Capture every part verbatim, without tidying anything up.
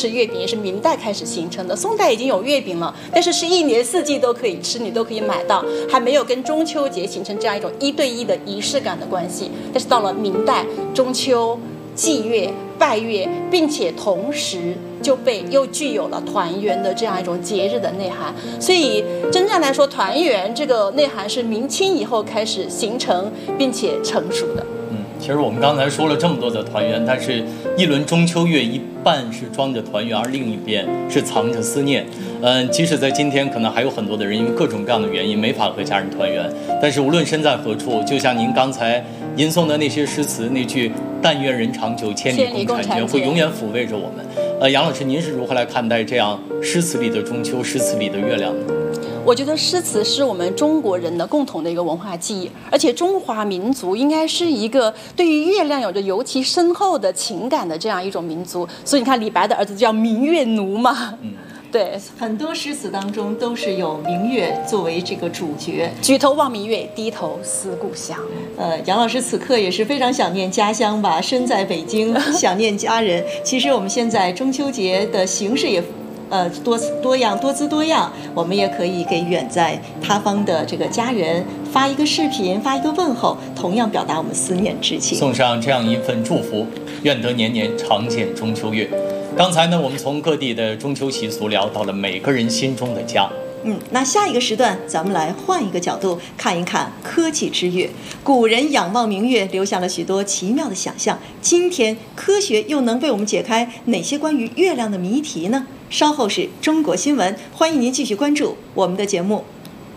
吃月饼也是明代开始形成的，宋代已经有月饼了，但是是一年四季都可以吃，你都可以买到，还没有跟中秋节形成这样一种一对一的仪式感的关系。但是到了明代，中秋、祭月、拜月，并且同时就被又具有了团圆的这样一种节日的内涵。所以真正来说，团圆这个内涵是明清以后开始形成并且成熟的。 其实我们刚才说了这么多的团圆，但是一轮中秋月一半是装着团圆，而另一边是藏着思念。嗯，即使在今天，可能还有很多的人因为各种各样的原因没法和家人团圆，但是无论身在何处，就像您刚才吟诵的那些诗词，那句“但愿人长久，千里共婵娟”，会永远抚慰着我们。呃，杨老师，您是如何来看待这样诗词里的中秋，诗词里的月亮呢？ 我觉得诗词是我们中国人的共同的一个文化记忆，而且中华民族应该是一个对于月亮有着尤其深厚的情感的这样一种民族。所以你看，李白的儿子叫明月奴嘛，嗯，对， 很多诗词当中都是有明月作为这个主角。 举头望明月，低头思故乡。 呃，杨老师此刻也是非常想念家乡吧，身在北京，想念家人。其实我们现在中秋节的形式也。呃，多多样多姿多样，我们也可以给远在他方的这个家人发一个视频，发一个问候，同样表达我们思念之情， 送上这样一份祝福，愿得年年常见中秋月。刚才呢，我们从各地的中秋习俗聊到了每个人心中的家。 嗯，那下一个时段，咱们来换一个角度看一看科技之月。古人仰望明月，留下了许多奇妙的想象。今天科学又能为我们解开哪些关于月亮的谜题呢？稍后是中国新闻，欢迎您继续关注我们的节目。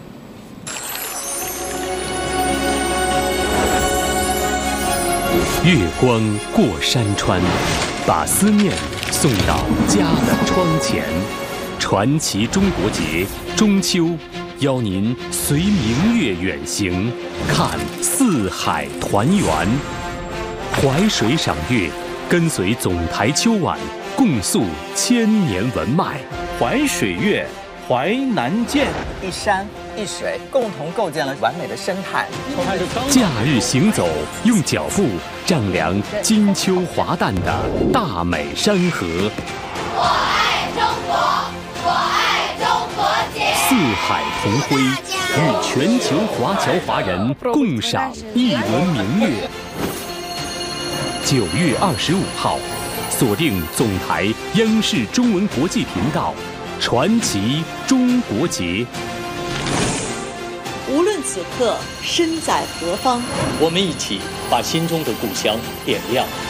月光过山川，把思念送到家的窗前。传奇中国节中秋，邀您随明月远行，看四海团圆。淮水赏月，跟随总台秋晚，共诉千年文脉。 淮水月，淮南见，一山一水共同构建了完美的生态。 假日行走，用脚步丈量金秋华诞的大美山河。 我爱中国，我爱中国节。 四海同辉，与全球华侨华人共赏一轮明月。九月二十五号，锁定总台央视中文国际频道，传奇中国节。 无论此刻身在何方， 我们一起把心中的故乡点亮。